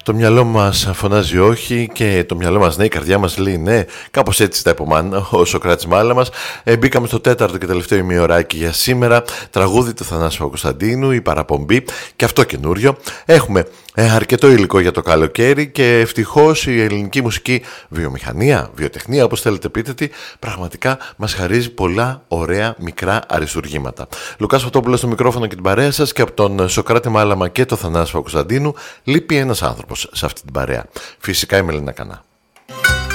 Το μυαλό μας φωνάζει όχι και το μυαλό μας ναι, η καρδιά μας λέει ναι. Κάπως έτσι τα επομάνα ο Σωκράτης Μάλαμας. Μπήκαμε στο τέταρτο και τελευταίο ημιωράκι για σήμερα. Τραγούδι του Θανάση Παπακοσταντίνου, η παραπομπή και αυτό καινούριο. Έχουμε αρκετό υλικό για το καλοκαίρι και ευτυχώς η ελληνική μουσική βιομηχανία, βιοτεχνία, όπως θέλετε πείτε τη, πραγματικά μας χαρίζει πολλά ωραία μικρά αριστουργήματα. Λουκάς Φωτόπουλος στο μικρόφωνο και την παρέα σας, και από τον Σωκράτη Μάλαμα και τον Θανάση Παπακοσταντίνου λείπει ένας άνθρωπος σε αυτή την παρέα. Φυσικά η Μελίνα Κανά.